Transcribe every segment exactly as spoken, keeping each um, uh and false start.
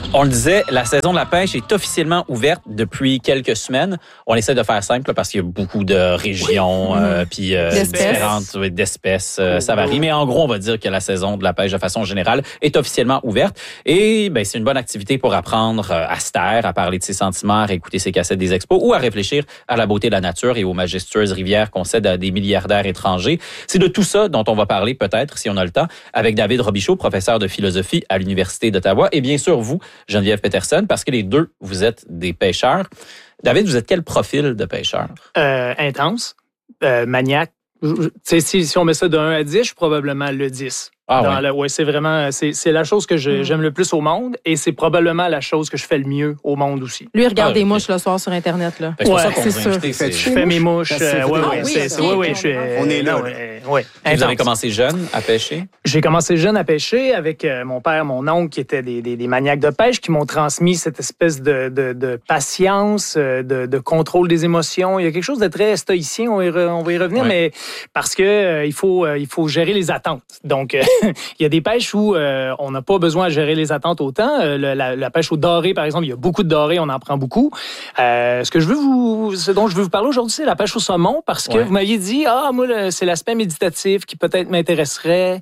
On le disait, la saison de la pêche est officiellement ouverte depuis quelques semaines. On essaie de faire simple parce qu'il y a beaucoup de régions oui. euh, puis euh, différentes oui, d'espèces. Euh, ça varie, mais en gros, on va dire que la saison de la pêche de façon générale est officiellement ouverte. Et ben, c'est une bonne activité pour apprendre à se taire, à parler de ses sentiments, à réécouter ses cassettes des expos ou à réfléchir à la beauté de la nature et aux majestueuses rivières qu'on cède à des milliardaires étrangers. C'est de tout ça dont on va parler peut-être, si on a le temps, avec David Robichaud, professeur de philosophie à l'Université d'Ottawa. Et bien sûr, vous, Geneviève Peterson, parce que les deux, vous êtes des pêcheurs. David, vous êtes quel profil de pêcheur? Euh, intense, euh, maniaque. Si, si on met ça de un à dix, je suis probablement le dix. Ah, Dans ouais. le, ouais, c'est vraiment, c'est, c'est la chose que je, j'aime le plus au monde et c'est probablement la chose que je fais le mieux au monde aussi. Lui, il regarde Ah, des okay. mouches le soir sur Internet, là. C'est pour Ouais, ça qu'on c'est vous a sûr. invité. C'est... Je fais mes mouches. Euh, ouais, ah, ouais, oui, c'est, c'est, ok, ouais, ouais, ok, je, on est là. non, ouais, ouais, Et vous avez intense. commencé jeune à pêcher? J'ai commencé jeune à pêcher avec euh, mon père, mon oncle, qui étaient des, des, des maniaques de pêche, qui m'ont transmis cette espèce de, de, de patience, euh, de, de contrôle des émotions. Il y a quelque chose de très stoïcien, on, y re, on va y revenir, ouais. mais parce que euh, il faut, euh, il faut gérer les attentes. Donc, euh, il y a des pêches où euh, on n'a pas besoin de gérer les attentes autant. Euh, la, la, la pêche au doré, par exemple, il y a beaucoup de doré, on en prend beaucoup. Euh, ce que je veux vous, ce dont je veux vous parler aujourd'hui, c'est la pêche au saumon, parce que ouais. vous m'aviez dit, ah, moi, le, c'est l'aspect méditatif qui peut-être m'intéresserait.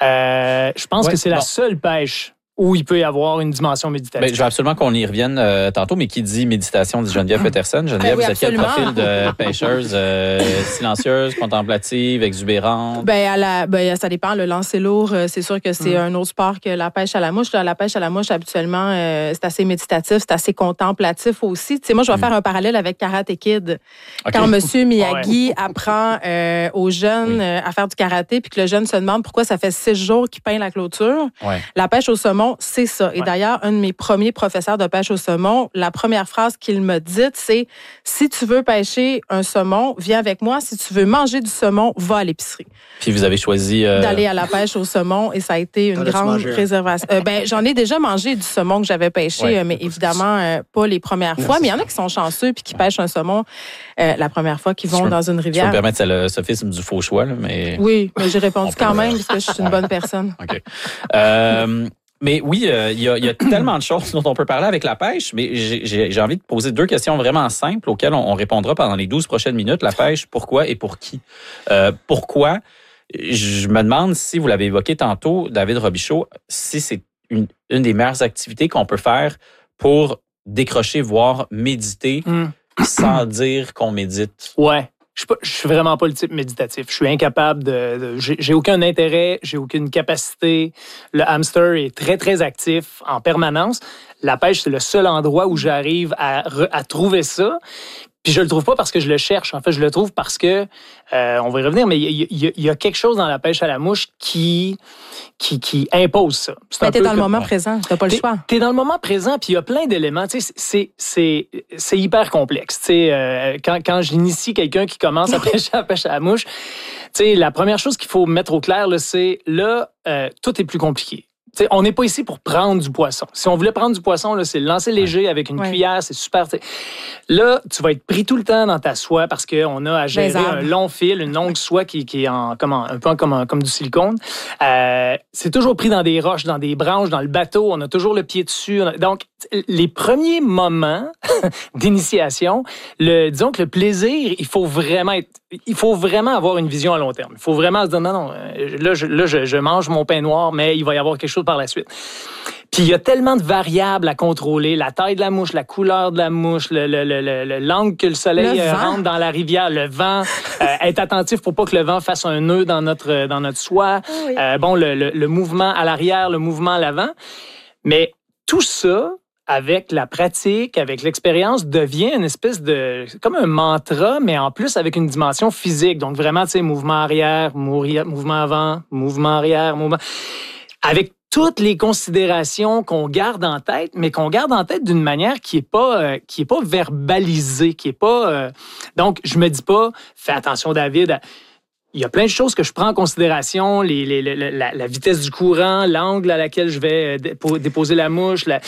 Euh, je pense ouais, que c'est bon. la seule pêche où il peut y avoir une dimension méditative. Ben, je veux absolument qu'on y revienne euh, tantôt, mais qui dit méditation dit Geneviève Peterson. Geneviève, Ah oui, vous êtes quel absolument. profil de pêcheuse? Euh, silencieuse, contemplative, exubérante? Ben, à la, ben, ça dépend. Le lancer lourd, euh, c'est sûr que c'est Mm. un autre sport que la pêche à la mouche. Là, la pêche à la mouche, habituellement, euh, c'est assez méditatif, c'est assez contemplatif aussi. Tu sais, moi, je vais Mm. faire un parallèle avec Karate Kid. Okay. Quand M. Miyagi apprend euh, aux jeunes Oui. euh, à faire du karaté, puis que le jeune se demande pourquoi ça fait six jours qu'il peint la clôture, Ouais. la pêche au saumon, c'est ça. Et Ouais. d'ailleurs, un de mes premiers professeurs de pêche au saumon, la première phrase qu'il m'a dite, c'est « Si tu veux pêcher un saumon, viens avec moi. Si tu veux manger du saumon, va à l'épicerie. » Puis vous avez choisi... Euh... D'aller à la pêche au saumon et ça a été une T'en as-tu grande mangé? réservation. Euh, ben, j'en ai déjà mangé du saumon que j'avais pêché, Ouais, euh, mais évidemment euh, pas les premières Non, fois. c'est Mais il y en a qui sont chanceux puis qui pêchent un saumon euh, la première fois qu'ils vont Je dans une Je peux me rivière. permettre, c'est le sophisme du faux choix, là, mais... Oui, mais j'ai répondu On peut, quand même euh, parce que je suis une bonne personne. OK. Euh, mais oui, euh, il y, a, y a tellement de choses dont on peut parler avec la pêche, mais j'ai, j'ai, j'ai envie de poser deux questions vraiment simples auxquelles on, on répondra pendant les douze prochaines minutes. La pêche, pourquoi et pour qui? Euh, pourquoi? Je me demande si, vous l'avez évoqué tantôt, David Robichaud, si c'est une, une des meilleures activités qu'on peut faire pour décrocher, voire méditer, Mm. sans dire qu'on médite. Ouais. Je suis, pas, je suis vraiment pas le type méditatif. Je suis incapable de... de j'ai, j'ai aucun intérêt, j'ai aucune capacité. Le hamster est très, très actif en permanence. La pêche, c'est le seul endroit où j'arrive à, re, à trouver ça. Puis je le trouve pas parce que je le cherche. En fait, je le trouve parce que, euh, on va y revenir, mais il y, y, y a quelque chose dans la pêche à la mouche qui, qui, qui impose ça. C'est Mais un t'es peu dans le comme- moment présent, t'as pas le T'es, choix. t'es dans le moment présent, puis il y a plein d'éléments. Tu sais, c'est, c'est, c'est hyper complexe. Tu sais, euh, quand, quand j'initie quelqu'un qui commence à pêcher à la pêche à la mouche, tu sais, la première chose qu'il faut mettre au clair, là, c'est là, euh, tout est plus compliqué. T'sais, on n'est pas ici pour prendre du poisson. Si on voulait prendre du poisson, là, c'est le lancer léger avec une Ouais. cuillère, c'est super. T'sais. Là, tu vas être pris tout le temps dans ta soie parce qu'on a à gérer arbres. un long fil, une longue soie qui, qui est en, comme en- un peu comme, en- comme du silicone. Euh, c'est toujours pris dans des roches, dans des branches, dans le bateau. On a toujours le pied dessus. On a- Donc, les premiers moments d'initiation, le, disons que le plaisir, il faut vraiment être, il faut vraiment avoir une vision à long terme. Il faut vraiment se dire, non, non, euh, là, je, là je, je mange mon pain noir, mais il va y avoir quelque chose par la suite. Puis il y a tellement de variables à contrôler, la taille de la mouche, la couleur de la mouche, le, le, le, le, l'angle que le soleil Le euh, vent. rentre dans la rivière, le vent, euh, être attentif pour pas que le vent fasse un nœud dans notre, dans notre soie, Oui. euh, bon, le, le, le mouvement à l'arrière, le mouvement à l'avant. Mais tout ça, avec la pratique, avec l'expérience, devient une espèce de... comme un mantra, mais en plus avec une dimension physique. Donc vraiment, tu sais, mouvement arrière, mourir- mouvement avant, mouvement arrière, mouvement... Avec toutes les considérations qu'on garde en tête, mais qu'on garde en tête d'une manière qui est pas euh, qui est pas verbalisée, qui est pas... euh, Donc, je me dis pas, fais attention, David, à... Il y a plein de choses que je prends en considération, les, les, les, la, la vitesse du courant, l'angle à laquelle je vais dépo- déposer la mouche. La...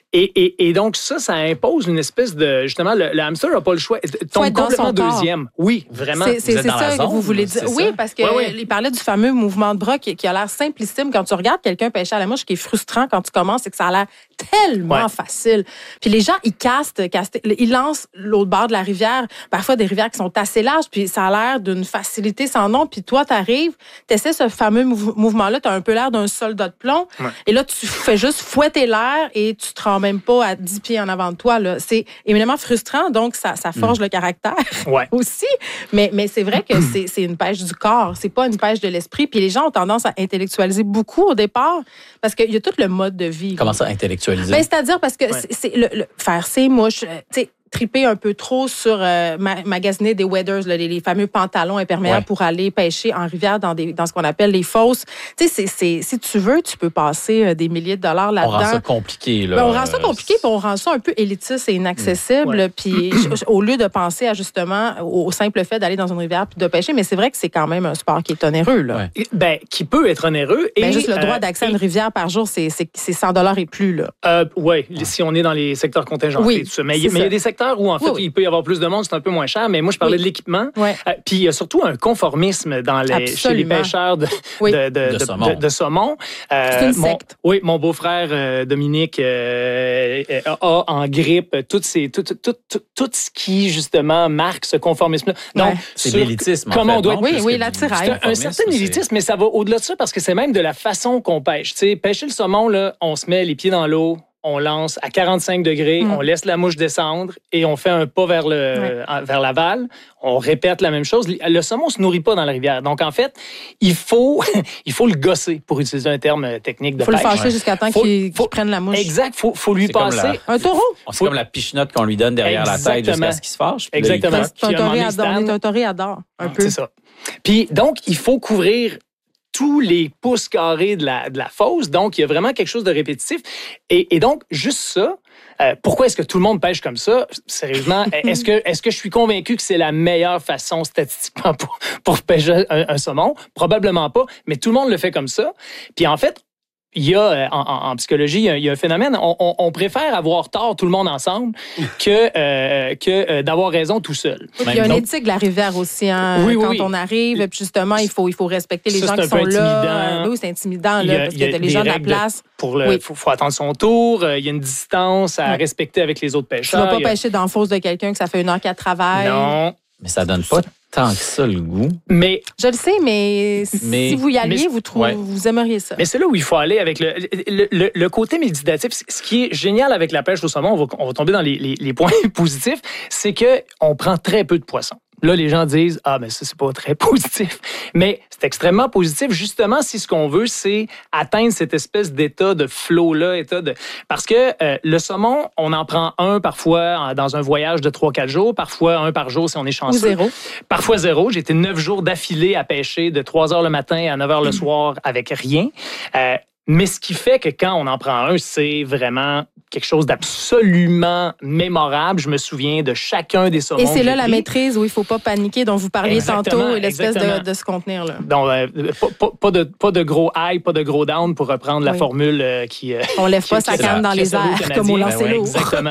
Et, et, et donc, ça, ça impose une espèce de... Justement, le, le hamster n'a pas le choix. Il tombe complètement deuxième. Oui, vraiment. C'est, c'est, c'est ça zone, que vous voulez dire. Oui, ça? parce qu'il ouais, ouais. parlait du fameux mouvement de bras qui, qui a l'air simplissime. Quand tu regardes quelqu'un pêcher à la mouche, ce qui est frustrant quand tu commences, c'est que ça a l'air tellement ouais. facile. Puis les gens, ils castent, castent, ils lancent l'autre bord de la rivière, parfois des rivières qui sont assez larges, puis ça a l'air d'une facilité sans nom. Puis toi, t'arrives, t'essaies ce fameux mou- mouvement-là, t'as un peu l'air d'un soldat de plomb. Ouais. Et là, tu fais juste fouetter l'air et tu te rends même pas à dix pieds en avant de toi. Là. C'est éminemment frustrant, donc ça, ça forge mmh. le caractère ouais. aussi. Mais, mais c'est vrai que c'est, c'est une pêche du corps, c'est pas une pêche de l'esprit. Puis les gens ont tendance à intellectualiser beaucoup au départ parce qu'il y a tout le mode de vie. Comment ça, intellectualiser? Ben, c'est-à-dire parce que ouais. c'est, c'est le, le, faire ses mouches, tu sais, triper un peu trop sur euh, ma- magasiner des waders, là, les, les fameux pantalons imperméables ouais. pour aller pêcher en rivière dans, des, dans ce qu'on appelle les fosses. Tu sais, c'est, c'est, si tu veux, tu peux passer euh, des milliers de dollars là-dedans. On rend ça compliqué. Là. Ben, on rend ça compliqué, puis on rend ça un peu élitiste et inaccessible. Ouais. Puis au lieu de penser à justement au simple fait d'aller dans une rivière puis de pêcher, mais c'est vrai que c'est quand même un sport qui est onéreux. Là. Ouais. Ben, qui peut être onéreux. Ben, et juste le droit euh, d'accès et... à une rivière par jour, c'est, c'est, c'est cent dollars et plus. Là. Euh, oui, ouais. Si on est dans les secteurs contingentés. Oui, tout ça. Mais il y a des secteurs où, en fait, oui, oui. il peut y avoir plus de monde, c'est un peu moins cher. Mais moi, je parlais oui. de l'équipement. Ouais. Euh, puis il y a surtout un conformisme dans les, chez les pêcheurs de, oui. de, de, de, de, saumon. de, de saumon. Euh, c'est une mon, secte. Oui, mon beau-frère euh, Dominique euh, a en grippe tout, ces, tout, tout, tout, tout ce qui, justement, marque ce conformisme-là. Donc, ouais. C'est de l'élitisme, comment en fait, on doit... non? Oui, oui, l'attirail. C'est un, un certain élitisme, mais ça va au-delà de ça parce que c'est même de la façon qu'on pêche. Tu sais, pêcher le saumon, là, on se met les pieds dans l'eau, on lance à quarante-cinq degrés, mm. on laisse la mouche descendre et on fait un pas vers, le, ouais. vers l'aval. On répète la même chose. Le saumon ne se nourrit pas dans la rivière. Donc, en fait, il faut, il faut le gosser, pour utiliser un terme technique de faut pêche. Il faut le fâcher ouais. jusqu'à temps faut, qu'il, faut, qu'il prenne la mouche. Exact. Il faut, faut lui c'est passer... La, un taureau. C'est faut, comme la pichenote qu'on lui donne derrière exactement. la tête jusqu'à ce qu'il se fâche. Exactement. C'est un toréador. On est un toréador, un peu. C'est ça. Puis, donc, il faut couvrir tous les pouces carrés de la, de la fosse. Donc, il y a vraiment quelque chose de répétitif. Et, et donc, juste ça, euh, pourquoi est-ce que tout le monde pêche comme ça? Sérieusement, est-ce que, est-ce que je suis convaincu que c'est la meilleure façon statistiquement pour, pour pêcher un, un saumon? Probablement pas, mais tout le monde le fait comme ça. Puis en fait, il y a, en, en, en psychologie, il y, a, il y a un phénomène, on, on, on préfère avoir tort tout le monde ensemble que, euh, que euh, d'avoir raison tout seul. Oui, il y a une donc, éthique de la rivière aussi, hein, oui, quand oui, on arrive, puis justement, il faut, il faut respecter les ça, gens qui sont là. Oui, c'est intimidant, là, parce que les gens de la place. Il oui. faut, faut attendre son tour, il y a une distance à oui. respecter avec les autres pêcheurs. Tu ne vas pas a... pêcher dans la fosse de quelqu'un que ça fait une heure qu'elle travaille. Non. Mais ça donne pas tant que ça le goût. Mais je le sais, mais, mais si vous y alliez, mais, vous trouvez, ouais. vous aimeriez ça. Mais c'est là où il faut aller avec le, le, le, le côté méditatif. Ce qui est génial avec la pêche au saumon, on va, on va tomber dans les, les, les points positifs, c'est que on prend très peu de poissons. Là, les gens disent « Ah, mais ça, c'est pas très positif. » Mais c'est extrêmement positif, justement, si ce qu'on veut, c'est atteindre cette espèce d'état de flow-là, état de... Parce que euh, le saumon, on en prend un parfois dans un voyage de trois quatre jours, parfois un par jour si on est chanceux. Ou zéro. Parfois zéro. J'ai été neuf jours d'affilée à pêcher de trois heures le matin à neuf heures le soir avec rien. Euh, Mais ce qui fait que quand on en prend un, c'est vraiment quelque chose d'absolument mémorable. Je me souviens de chacun des saumons. Et c'est là la maîtrise où il ne faut pas paniquer, dont vous parliez exactement, tantôt, et l'espèce de, de se contenir. Là. Donc, euh, pas, pas, pas, de, pas de gros high, pas de gros down pour reprendre oui. la formule euh, qui... Euh, on ne lève pas sa canne dans les airs comme au lancer lourd. Exactement.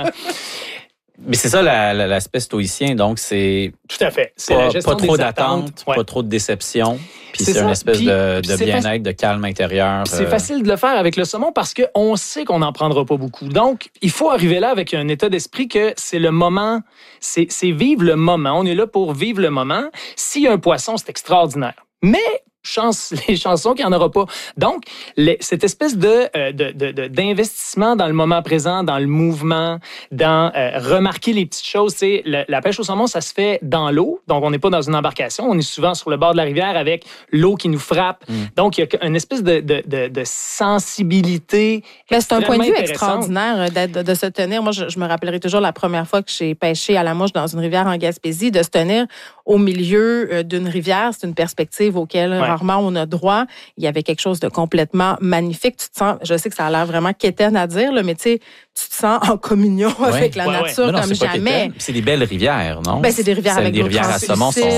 Mais c'est ça la, la, l'aspect stoïcien, donc c'est tout à fait. C'est pas, la gestion pas trop des d'attente, ouais. pas trop de déception, puis c'est, c'est une espèce puis, de, puis de bien-être, faci- de calme intérieur. C'est euh... facile de le faire avec le saumon parce qu'on sait qu'on n'en prendra pas beaucoup. Donc, il faut arriver là avec un état d'esprit que c'est le moment, c'est, c'est vivre le moment. On est là pour vivre le moment. S'il y a un poisson, c'est extraordinaire. Mais chance, les chansons qu'il n'y en aura pas. Donc, les, cette espèce de, euh, de, de, de, d'investissement dans le moment présent, dans le mouvement, dans euh, remarquer les petites choses. Tu sais, la, la pêche au saumon, ça se fait dans l'eau. Donc, on n'est pas dans une embarcation. On est souvent sur le bord de la rivière avec l'eau qui nous frappe. Mm. Donc, il y a une espèce de, de, de, de sensibilité. Mais c'est un point de vue extraordinaire de, de, de se tenir. Moi, je, je me rappellerai toujours la première fois que j'ai pêché à la mouche dans une rivière en Gaspésie, de se tenir au milieu d'une rivière. C'est une perspective auquel ouais. rarement on a droit. Il y avait quelque chose de complètement magnifique. Tu te sens, je sais que ça a l'air vraiment quétaine à dire, là, mais tu sais, tu te sens en communion ouais. avec la ouais, nature ouais. comme non, jamais. C'est des belles rivières, non? Ben, c'est des rivières Celles avec des rivières à saumon sont...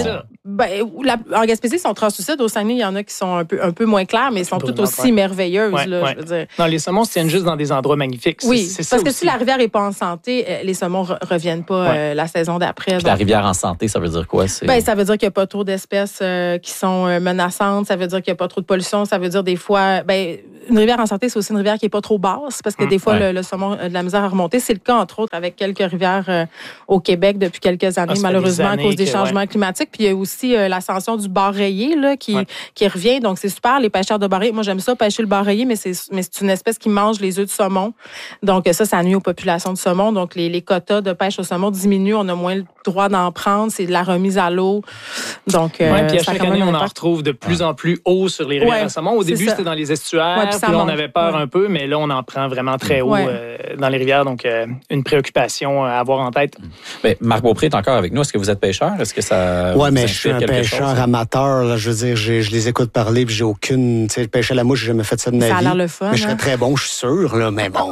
Ben, la, en Gaspésie, ils sont translucides. Au Saguenay, il y en a qui sont un peu, un peu moins clairs, mais ils sont tout aussi ouais. merveilleuses. Ouais, là, ouais. je veux dire. Non, les saumons se tiennent juste dans des endroits magnifiques. Oui, c'est, c'est parce ça que aussi. si la rivière n'est pas en santé, les saumons ne reviennent pas ouais. euh, la saison d'après. Donc, la rivière en santé, ça veut dire quoi? C'est... Ben, ça veut dire qu'il n'y a pas trop d'espèces euh, qui sont euh, menaçantes. Ça veut dire qu'il n'y a pas trop de pollution. Ça veut dire des fois... Ben, une rivière en santé, c'est aussi une rivière qui n'est pas trop basse parce que mmh, des fois, ouais. le, le saumon a de la misère à remonter. C'est le cas, entre autres, avec quelques rivières euh, au Québec depuis quelques années, ah, malheureusement, années à cause des que, changements ouais. climatiques. Puis il y a aussi euh, l'ascension du bar rayé là, qui, ouais. qui revient. Donc, c'est super, les pêcheurs de bar rayé. Moi, j'aime ça, pêcher le bar rayé, mais c'est, mais c'est une espèce qui mange les œufs de saumon. Donc, ça, ça nuit aux populations de saumon. Donc, les, les quotas de pêche au saumon diminuent. On a moins le droit d'en prendre. C'est de la remise à l'eau. Donc, euh, ouais, puis à chaque année, on en retrouve de plus en plus haut sur les rivières ouais, à saumon. Au début, ça. C'était dans les estuaires. Ouais, puis puis là, on avait peur ouais. un peu, mais là, on en prend vraiment très haut ouais. euh, dans les rivières. Donc, euh, une préoccupation à avoir en tête. Mais Marc Beaupré est encore avec nous. Est-ce que vous êtes pêcheur? Est-ce que ça Oui, mais je suis un pêcheur chose? amateur. Là, je veux dire, j'ai, je les écoute parler puis j'ai aucune... Tu sais, pêcher à la mouche, j'ai jamais fait ça de ma vie. Ça a l'air le fun. Mais je serais hein? très bon, je suis sûr, là, mais bon...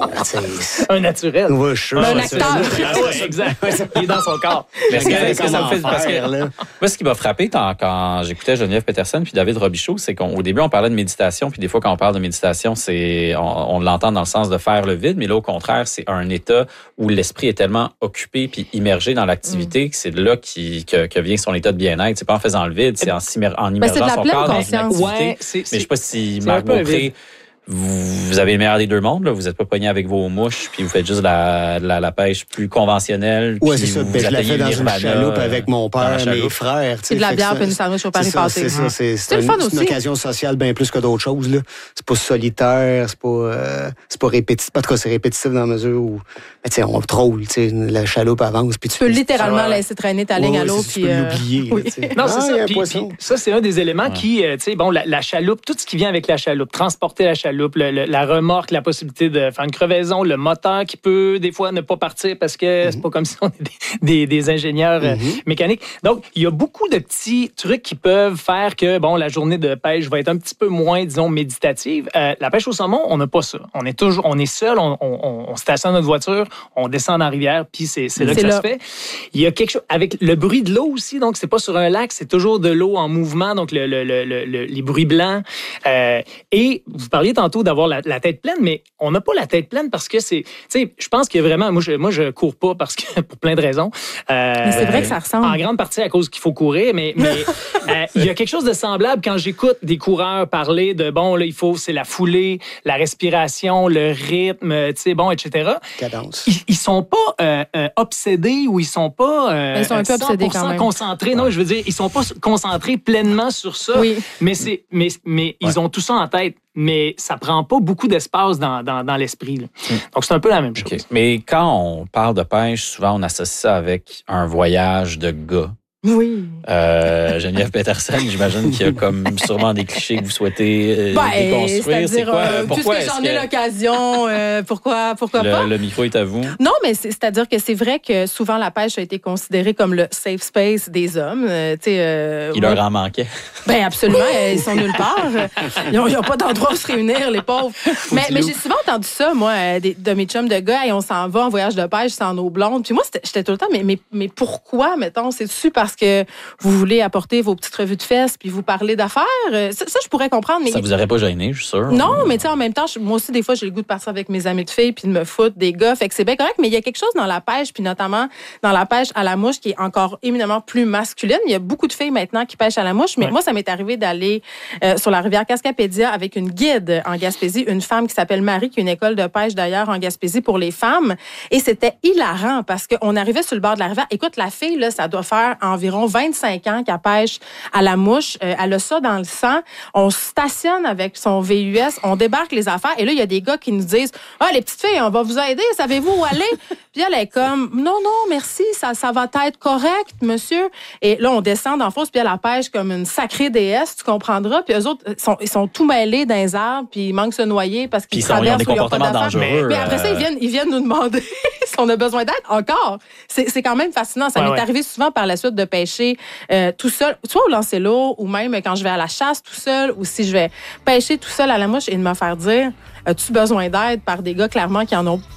un naturel. Oui, je suis sûr. Un acteur. Ah ouais, exact. Il est dans son corps. Mais est-ce que, est-ce que ça me fait... Parce que, là. Moi, ce qui m'a frappé quand, quand j'écoutais Geneviève Peterson puis David Robichaud, c'est qu'au début, on parlait de méditation, puis des fois, quand on parle de méditation, c'est on, on l'entend dans le sens de faire le vide, mais là, au contraire, c'est un état où l'esprit est tellement occupé puis immergé dans l'activité mm. que c'est de là qui, que, que vient son état de bien-être. C'est pas en faisant le vide, c'est en, en immergeant son corps dans une activité. Ouais, c'est, c'est, mais je sais pas si Marc Beaupré... Vous, vous avez le meilleur des deux mondes, là. Vous n'êtes pas pogné avec vos mouches, puis vous faites juste la, la, la pêche plus conventionnelle. Oui, c'est ça. Vous je l'ai fait dans une chaloupe avec mon père, mes frères. C'est de la bière, puis une sandwich au Paris passé. C'est ça, c'est, c'est, c'est une, c'est une occasion sociale bien plus que d'autres choses. Là. C'est pas solitaire, c'est pas, euh, c'est pas répétitif. Pas de cas, c'est répétitif dans la mesure où tu sais, on troll, tu sais, la chaloupe avance. Puis tu peux littéralement laisser traîner ta ligne à l'eau. Tu peux l'oublier. Non, c'est ça. Ça, c'est un des éléments qui, tu sais, bon, la chaloupe, tout ce qui vient avec la chaloupe, transporter la chaloupe, Le, le, la remorque, la possibilité de faire une crevaison, le moteur qui peut des fois ne pas partir parce que mm-hmm. c'est pas comme si on est des, des, des ingénieurs mm-hmm. euh, mécaniques. Donc, il y a beaucoup de petits trucs qui peuvent faire que, bon, la journée de pêche va être un petit peu moins, disons, méditative. Euh, la pêche au saumon, on n'a pas ça. On est toujours, on est seul, on, on, on stationne notre voiture, on descend dans la rivière, puis c'est, c'est là c'est que là. ça se fait. Il y a quelque chose, avec le bruit de l'eau aussi, donc c'est pas sur un lac, c'est toujours de l'eau en mouvement, donc le, le, le, le, les bruits blancs. Euh, et vous parliez tantôt d'avoir la, la tête pleine, mais on n'a pas la tête pleine parce que c'est... Tu sais, je pense qu'il y a vraiment... Moi, je, moi, je cours pas parce que pour plein de raisons. Euh, mais c'est vrai que ça ressemble. En grande partie à cause qu'il faut courir, mais mais euh, il y a quelque chose de semblable quand j'écoute des coureurs parler de, bon, là, il faut... C'est la foulée, la respiration, le rythme, tu sais, bon, et cetera. Cadence. Ils, ils sont pas euh, euh, obsédés ou ils sont pas euh, ils sont un peu obsédés quand même. concentrés. Ouais. Non, je veux dire, ils sont pas concentrés pleinement sur ça. Oui. Mais, c'est, mais, mais ouais. ils ont tout ça en tête. Mais ça prend pas beaucoup d'espace dans, dans, dans l'esprit. Là. Mm. Donc, c'est un peu la même chose. Okay. Mais quand on parle de pêche, souvent, on associe ça avec un voyage de gars. Oui. Euh, Geneviève Peterson, j'imagine qu'il y a comme sûrement des clichés que vous souhaitez euh, ben, déconstruire. C'est quoi? Euh, pourquoi puisque j'en ai que... l'occasion, euh, pourquoi, pourquoi le, pas? Le micro est à vous. Non, mais c'est, c'est-à-dire que c'est vrai que souvent la pêche a été considérée comme le safe space des hommes. Euh, euh, Il moi, leur en manquait. Ben absolument, ils sont nulle part. Ils n'ont pas d'endroit où se réunir, les pauvres. Mais, mais j'ai souvent entendu ça, moi, des, de mes chums de gars, et on s'en va en voyage de pêche sans eau blonde. Puis moi, j'étais tout le temps, mais, mais, mais pourquoi, mettons? C'est-tu parce que vous voulez apporter vos petites revues de fesses puis vous parler d'affaires? Ça, ça je pourrais comprendre. Mais ça vous aurait pas gêné, je suis sûr. Non, mais tu sais, en même temps, je, moi aussi, des fois, j'ai le goût de partir avec mes amis de filles puis de me foutre des gars. Fait que c'est bien correct, mais il y a quelque chose dans la pêche, puis notamment dans la pêche à la mouche qui est encore éminemment plus masculine. Il y a beaucoup de filles maintenant qui pêchent à la mouche, mais ouais. moi, ça m'est arrivé d'aller euh, sur la rivière Cascapédia avec une guide en Gaspésie, une femme qui s'appelle Marie, qui a une école de pêche d'ailleurs en Gaspésie pour les femmes. Et c'était hilarant parce qu'on arrivait sur le bord de la rivière. Écoute, la fille, là, ça doit faire environ vingt-cinq ans qu'elle pêche à la mouche. Euh, elle a ça dans le sang. On stationne avec son V U S, on débarque les affaires. Et là, il y a des gars qui nous disent « Ah, les petites filles, on va vous aider. Savez-vous où aller? » Puis elle est comme « Non, non, merci. Ça, ça va être correct, monsieur. » Et là, on descend dans la fosse, puis elle la pêche comme une sacrée déesse, tu comprendras. Puis eux autres, sont, ils sont tout mêlés dans les arbres, puis ils manquent de se noyer parce qu'ils traversent. Ils ont des comportements dangereux. Mais, mais après ça, ils viennent, ils viennent nous demander si on a besoin d'aide encore. C'est, c'est quand même fascinant. Ça ouais, m'est ouais. arrivé souvent par la suite de pêcher euh, tout seul, soit au lancer l'eau, ou même quand je vais à la chasse tout seul, ou si je vais pêcher tout seul à la mouche et de me faire dire « As-tu besoin d'aide? » par des gars clairement qui en ont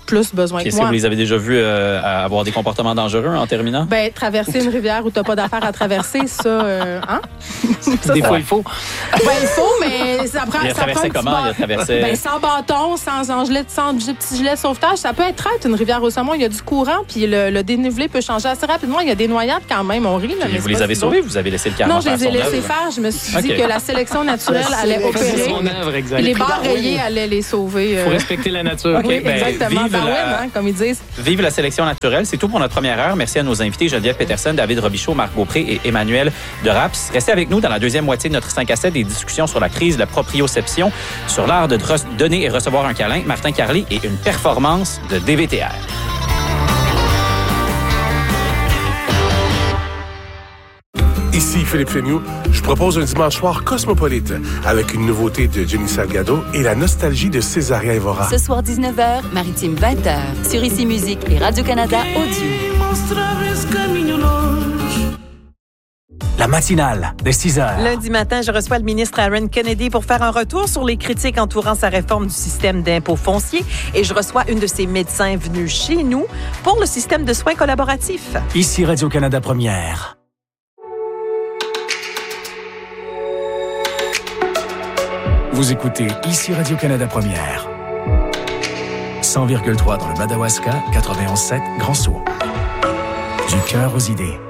plus besoin okay, que moi. Vous les avez déjà vus euh, avoir des comportements dangereux en terminant? Ben, traverser une rivière où tu n'as pas d'affaires à traverser, ça, euh, hein? ça, des ça, fois, il faut. Ben, il faut, mais ça prend... Il a ça traversé prend comment? Il a traversé... Ben, sans bâton, sans, en gilet, sans petit gilet de sauvetage. Ça peut être traite, une rivière au saumon. Il y a du courant, puis le, le dénivelé peut changer assez rapidement. Il y a des noyades quand même, on rit. Là, mais vous les avez sauvés ou vous avez laissé le carrément Non, je les ai laissés œuvre. faire. Je me suis okay. dit que la sélection naturelle allait opérer. Son œuvre, exact. Les barres rayées allaient les sauver. Il faut respecter la nature. Okay, oui, ben, exactement. Vive, Darwin, la... hein, comme ils disent. Vive la sélection naturelle. C'est tout pour notre première heure. Merci à nos invités Geneviève Peterson, David Robichaud, Marc Beaupré et Emmanuel de Raps. Restez avec nous dans la deuxième moitié de notre cinq à sept, des discussions sur la crise de la proprioception, sur l'art de donner et recevoir un câlin, Martin Carly et une performance de D V T R. Ici Philippe Féniou, je propose un dimanche soir cosmopolite avec une nouveauté de Jenny Salgado et la nostalgie de Césaria Evora. Ce soir dix-neuf heures, Maritime vingt heures, sur Ici Musique et Radio-Canada Audio. La matinale de six heures. Lundi matin, je reçois le ministre Aaron Kennedy pour faire un retour sur les critiques entourant sa réforme du système d'impôt foncier et je reçois une de ses médecins venus chez nous pour le système de soins collaboratifs. Ici Radio-Canada Première. Vous écoutez Ici Radio-Canada Première. cent virgule trois dans le Madawaska, quatre-vingt-onze sept Grand-Sault. Du cœur aux idées.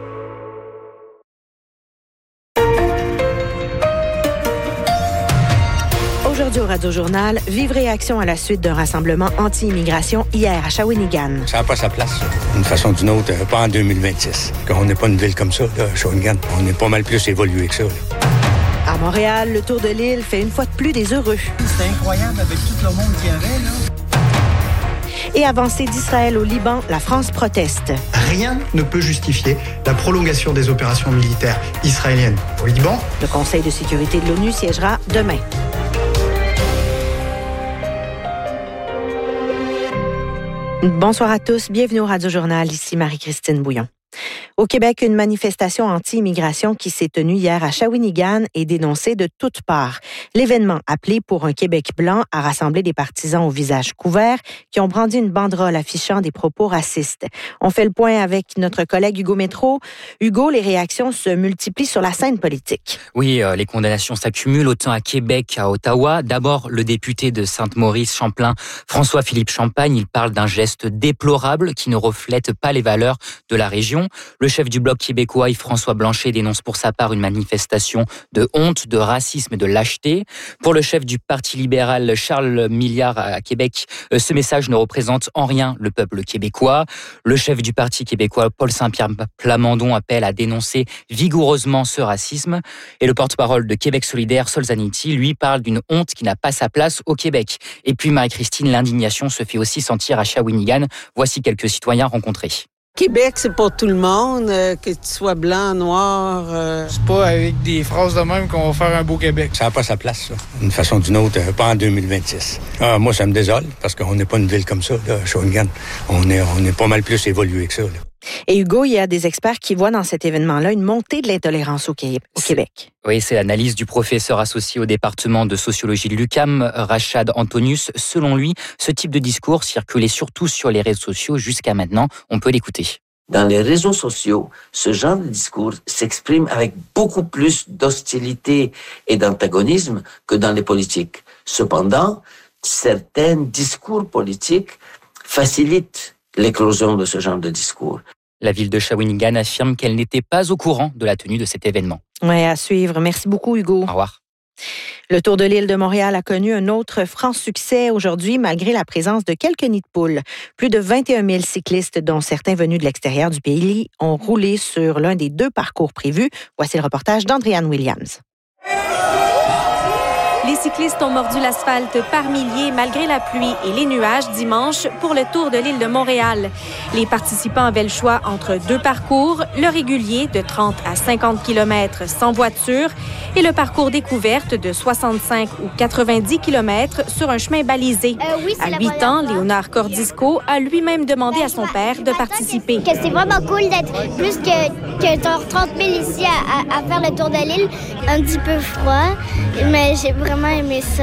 Aujourd'hui au Radio-Journal, vive réaction à la suite d'un rassemblement anti-immigration hier à Shawinigan. Ça n'a pas sa place, ça. D'une façon ou d'une autre, pas en deux mille vingt-six. Quand on n'est pas une ville comme ça, là, Shawinigan, on est pas mal plus évolué que ça. Là. À Montréal, le Tour de l'île fait une fois de plus des heureux. C'est incroyable avec tout le monde qu'il y avait, là. Et avancée d'Israël au Liban, la France proteste. Rien ne peut justifier la prolongation des opérations militaires israéliennes au Liban. Le Conseil de sécurité de l'ONU siégera demain. Bonsoir à tous, bienvenue au Radio-Journal, ici Marie-Christine Bouillon. Au Québec, une manifestation anti-immigration qui s'est tenue hier à Shawinigan est dénoncée de toutes parts. L'événement, appelé pour un Québec blanc, a rassemblé des partisans au visage couvert qui ont brandi une banderole affichant des propos racistes. On fait le point avec notre collègue Hugo Métro. Hugo, les réactions se multiplient sur la scène politique. Oui, euh, les condamnations s'accumulent autant à Québec qu'à Ottawa. D'abord, le député de Sainte-Maurice-Champlain, François-Philippe Champagne, il parle d'un geste déplorable qui ne reflète pas les valeurs de la région. Le chef du Bloc québécois, Yves-François Blanchet, dénonce pour sa part une manifestation de honte, de racisme et de lâcheté. Pour le chef du Parti libéral, Charles Milliard à Québec, ce message ne représente en rien le peuple québécois. Le chef du Parti québécois, Paul Saint-Pierre Plamondon, appelle à dénoncer vigoureusement ce racisme. Et le porte-parole de Québec solidaire, Sol Zanetti, lui parle d'une honte qui n'a pas sa place au Québec. Et puis Marie-Christine, l'indignation se fait aussi sentir à Shawinigan. Voici quelques citoyens rencontrés. Québec, c'est pour tout le monde, euh, que tu sois blanc, noir. Euh... C'est pas avec des phrases de même qu'on va faire un beau Québec. Ça n'a pas sa place, ça. D'une façon ou d'une autre, pas en deux mille vingt-six. Ah, moi, ça me désole, parce qu'on n'est pas une ville comme ça, là, Shawinigan. On est, on est pas mal plus évolué que ça, là. Et Hugo, il y a des experts qui voient dans cet événement-là une montée de l'intolérance au Québec. Oui, c'est l'analyse du professeur associé au département de sociologie de l'U Q A M, Rachad Antonius. Selon lui, ce type de discours circulait surtout sur les réseaux sociaux jusqu'à maintenant. On peut l'écouter. Dans les réseaux sociaux, ce genre de discours s'exprime avec beaucoup plus d'hostilité et d'antagonisme que dans les politiques. Cependant, certains discours politiques facilitent l'éclosion de ce genre de discours. La ville de Shawinigan affirme qu'elle n'était pas au courant de la tenue de cet événement. Oui, à suivre. Merci beaucoup, Hugo. Au revoir. Le Tour de l'île de Montréal a connu un autre franc succès aujourd'hui, malgré la présence de quelques nids de poules. Plus de vingt et un mille cyclistes, dont certains venus de l'extérieur du pays, ont roulé sur l'un des deux parcours prévus. Voici le reportage d'Andréane Williams. Les cyclistes ont mordu l'asphalte par milliers malgré la pluie et les nuages dimanche pour le Tour de l'île de Montréal. Les participants avaient le choix entre deux parcours, le régulier de trente à cinquante kilomètres sans voiture et le parcours découverte de soixante-cinq ou quatre-vingt-dix kilomètres sur un chemin balisé. Euh, oui, à huit ans, Léonard Cordisco a lui-même demandé à son père de participer. Que c'est vraiment cool d'être plus que, que trente mille ici à, à, à faire le Tour de l'île. Un petit peu froid, mais j'ai vraiment aimé ça.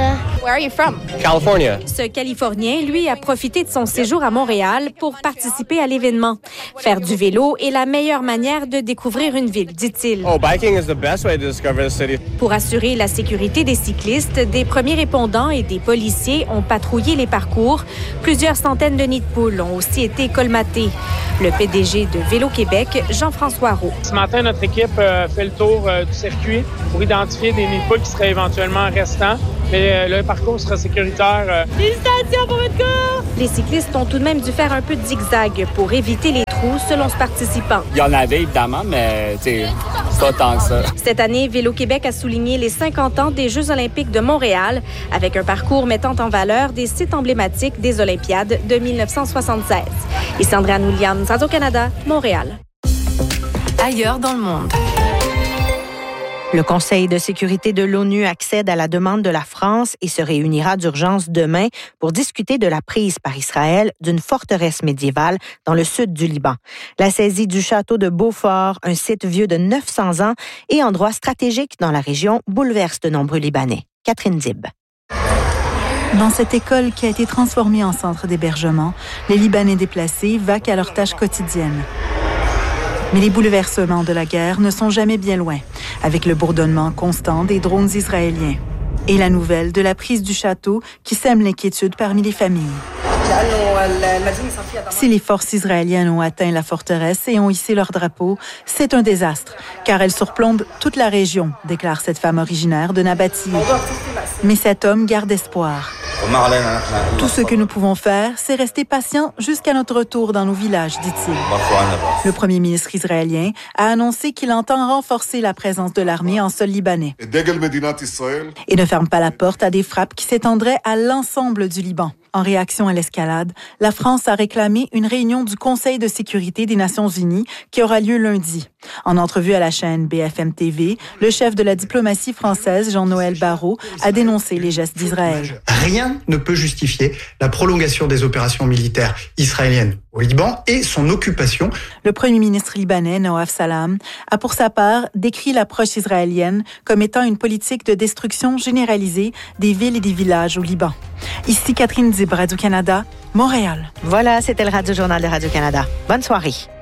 Where are you from? California. Ce Californien, lui, a profité de son séjour à Montréal pour participer à l'événement. Faire du vélo est la meilleure manière de découvrir une ville, dit-il. Oh, biking is the best way to discover the city. Pour assurer la sécurité des cyclistes, des premiers répondants et des policiers ont patrouillé les parcours. Plusieurs centaines de nids de poules ont aussi été colmatés. Le P D G de Vélo Québec, Jean-François Roux. Ce matin, notre équipe euh, fait le tour euh, du circuit pour identifier des nids de poules qui seraient éventuellement restants. Mais euh, le parcours sera sécuritaire. Euh... Félicitations pour votre course! Les cyclistes ont tout de même dû faire un peu de zigzag pour éviter les trous, selon ce participant. Il y en avait évidemment, mais c'est pas tant que ça. Cette année, Vélo Québec a souligné les cinquante ans des Jeux olympiques de Montréal avec un parcours mettant en valeur des sites emblématiques des Olympiades de dix-neuf cent soixante-seize. Ici Andréane Williams, Radio-Canada, Montréal. Ailleurs dans le monde. Le Conseil de sécurité de l'ONU accède à la demande de la France et se réunira d'urgence demain pour discuter de la prise par Israël d'une forteresse médiévale dans le sud du Liban. La saisie du château de Beaufort, un site vieux de neuf cents ans et endroit stratégique dans la région, bouleverse de nombreux Libanais. Catherine Zib. Dans cette école qui a été transformée en centre d'hébergement, les Libanais déplacés vaquent à leurs tâches quotidiennes. Mais les bouleversements de la guerre ne sont jamais bien loin, avec le bourdonnement constant des drones israéliens. Et la nouvelle de la prise du château qui sème l'inquiétude parmi les familles. Si les forces israéliennes ont atteint la forteresse et ont hissé leur drapeau, c'est un désastre, car elle surplombe toute la région, déclare cette femme originaire de Nabatie. Mais cet homme garde espoir. Tout ce que nous pouvons faire, c'est rester patients jusqu'à notre retour dans nos villages, dit-il. Le premier ministre israélien a annoncé qu'il entend renforcer la présence de l'armée en sol libanais et ne ferme pas la porte à des frappes qui s'étendraient à l'ensemble du Liban. En réaction à l'escalade, la France a réclamé une réunion du Conseil de sécurité des Nations unies qui aura lieu lundi. En entrevue à la chaîne B F M T V, le chef de la diplomatie française, Jean-Noël Barrot, a dénoncé les gestes d'Israël. Rien ne peut justifier la prolongation des opérations militaires israéliennes au Liban et son occupation. Le premier ministre libanais, Nawaf Salam, a pour sa part décrit l'approche israélienne comme étant une politique de destruction généralisée des villes et des villages au Liban. Ici Catherine Zib, Radio-Canada, Montréal. Voilà, c'était le Radio-Journal de Radio-Canada. Bonne soirée.